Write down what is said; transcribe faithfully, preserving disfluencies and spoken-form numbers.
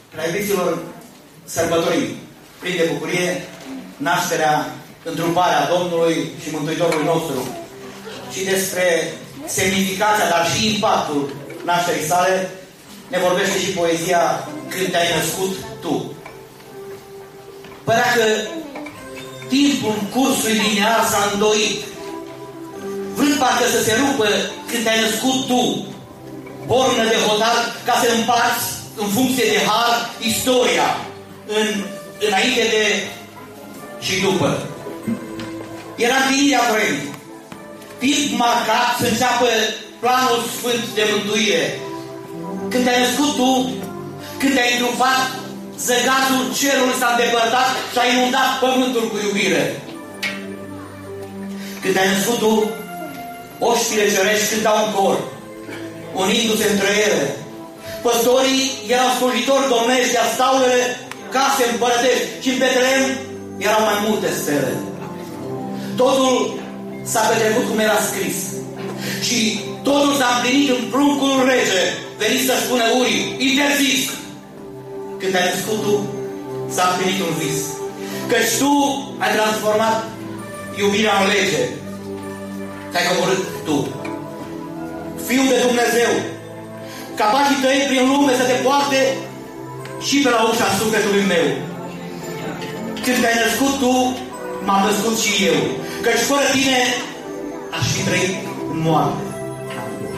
Prea iubiților, sărbătorim plin de bucurie nașterea, întruparea Domnului și Mântuitorului nostru. Și despre semnificația, dar și impactul nașterii sale ne vorbește și poezia Când te-ai născut tu. Părea că timpul cursului linear s-a îndoit, vrând parcă să se rupă când te-ai născut tu, bornă de hotar, ca să împarți în funcție de har istoria, în, înainte de și după. Era împlinirea vremii, timp marcat să înceapă planul sfânt de mântuire. Când te-ai născut tu, când te-ai întrupat, zăgatul cerului s-a îndepărtat și a inundat pământul cu iubire. Când te-ai născut tu, oștile cerești cântau în cor, unindu-se între ele. Păstorii erau slujitori domnești de staulele case împărătești și în Betlehem erau mai multe stele. Totul s-a petrecut cum era scris și totul s-a împlinit în pruncul rege, venit să spună Urii, interzis. Când te-ai născut tu, s-a împlinit un vis, căci tu ai transformat iubirea în lege. Te-ai coborât tu, Fiul de Dumnezeu, ca pașii tăi prin lume să te poarte și pe la ușa sufletului meu. Când te-ai născut tu, m-am născut și eu, căci fără tine aș fi trăit în moarte.